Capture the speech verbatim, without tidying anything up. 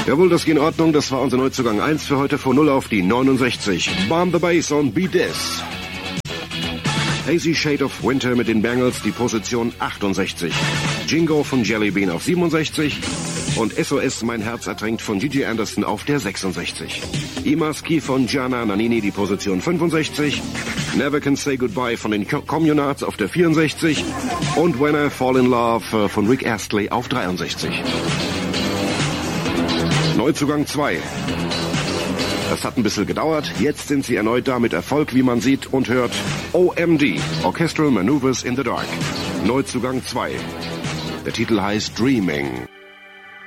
Jawohl, das geht in Ordnung. Das war unser Neuzugang eins für heute von null auf die neunundsechzig. Bomb the Bass on Beat This. Hazy Shade of Winter mit den Bangles, die Position achtundsechzig. Jingo von Jellybean auf siebenundsechzig. Und S O S Mein Herz ertränkt von Gigi Anderson auf der sechsundsechzig. Imaski von Gianna Nannini, die Position fünfundsechzig. Never Can Say Goodbye von den Communards auf der vierundsechzig. Und When I Fall in Love von Rick Astley auf dreiundsechzig. Neuzugang zwei. Das hat ein bisschen gedauert. Jetzt sind sie erneut da mit Erfolg, wie man sieht und hört. O M D, Orchestral Maneuvers in the Dark. Neuzugang zwei. Der Titel heißt Dreaming.